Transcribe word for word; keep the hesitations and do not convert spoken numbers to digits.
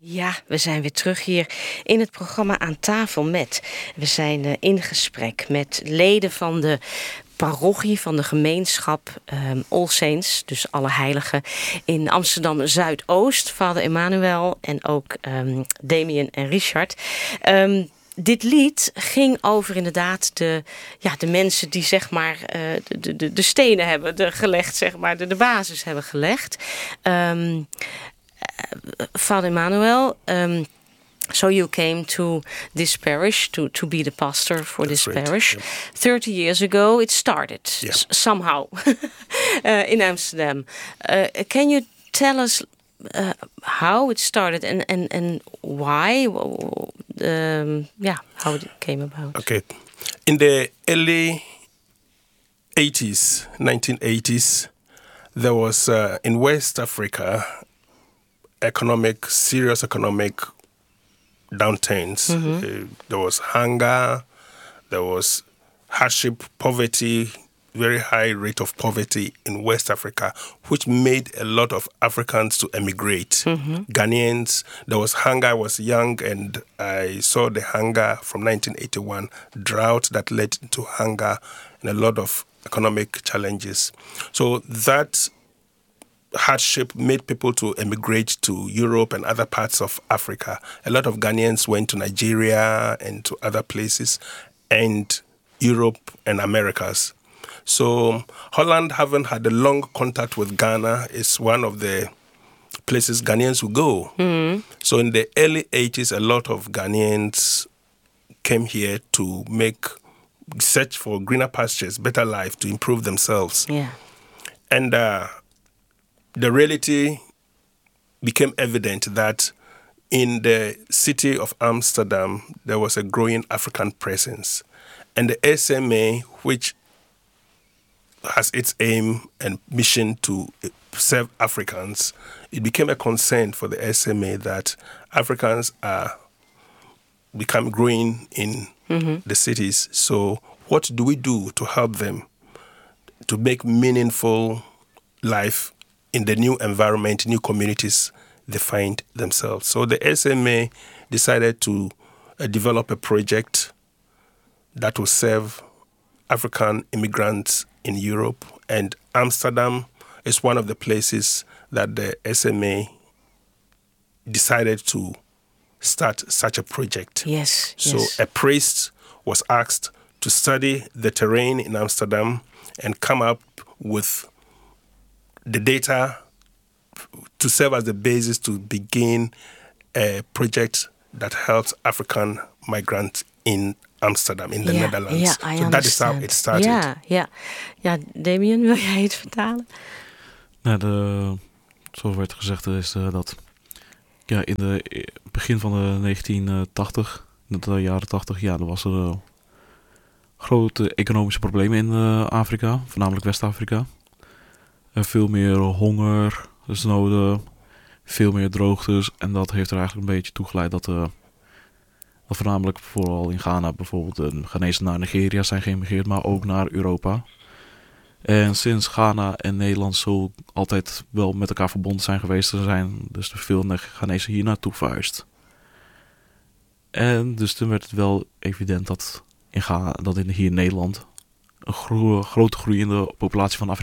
Ja, we zijn weer terug hier in het programma Aan tafel met. We zijn uh, in gesprek met leden van de parochie van de gemeenschap um, All Saints, dus alle heiligen, in Amsterdam Zuidoost. Vader Emmanuel en ook um, Damien en Richard. Um, Dit lied ging over inderdaad de, ja, de mensen die zeg maar uh, de, de, de stenen hebben de gelegd, zeg maar, de, de basis hebben gelegd. Um, uh, Father Emmanuel, um, so you came to this parish to, to be the pastor for That's this right. parish. Yep. Thirty years ago it started Yeah. s- somehow uh, in Amsterdam. Uh, can you tell us Uh, how it started and, and, and why, um, yeah, how it came about? Okay. In the early eighties, nineteen eighties, there was uh, in West Africa economic, serious economic downturns. Mm-hmm. Uh, there was hunger, there was hardship, poverty, very high rate of poverty in West Africa, which made a lot of Africans to emigrate. Mm-hmm. Ghanaians, there was hunger. I was young and I saw the hunger from nineteen eighty-one, drought that led to hunger and a lot of economic challenges. So that hardship made people to emigrate to Europe and other parts of Africa. A lot of Ghanaians went to Nigeria and to other places, and Europe and Americas. So Holland, having had a long contact with Ghana, is one of the places Ghanaians will go. Mm-hmm. So in the early eighties, a lot of Ghanaians came here to make search for greener pastures, better life, to improve themselves. Yeah. And uh, the reality became evident that in the city of Amsterdam, there was a growing African presence. And the S M A, which has its aim and mission to serve Africans, it became a concern for the S M A that Africans are become growing in mm-hmm. the cities. So what do we do to help them to make meaningful life in the new environment, new communities they find themselves? So the S M A decided to uh, develop a project that will serve African immigrants in Europe, and Amsterdam is one of the places that the S M A decided to start such a project. Yes. So yes. a priest was asked to study the terrain in Amsterdam and come up with the data to serve as the basis to begin a project that helps African migrants in Amsterdam, in the ja, Netherlands. Ja, so that is how it started. Ja, ja. ja, Damien, wil jij het vertalen? Nou, de, zoals werd gezegd is uh, dat ja, in het begin van de negentien tachtig, in de jaren tachtig, ja, er was er uh, grote economische problemen in uh, Afrika, voornamelijk West-Afrika. Uh, veel meer honger, dus noden, veel meer droogtes. En dat heeft er eigenlijk een beetje toe geleid dat... Uh, Dat voornamelijk vooral in Ghana bijvoorbeeld de Ghanese naar Nigeria zijn geëmigreerd, maar ook naar Europa. En sinds Ghana en Nederland zo altijd wel met elkaar verbonden zijn geweest, er zijn dus veel Ghanese hier naartoe verhuisd. En dus toen werd het wel evident dat in, Ghana, dat in hier in Nederland een gro- grote groeiende populatie van Afrikanen